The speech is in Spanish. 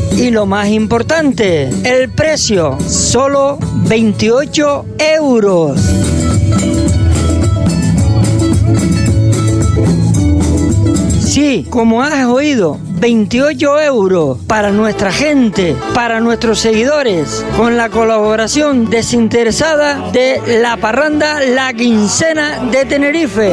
Y lo más importante, el precio, solo 28 euros. Sí, como has oído, 28 euros para nuestra gente, para nuestros seguidores, con la colaboración desinteresada de la parranda La Quincena de Tenerife.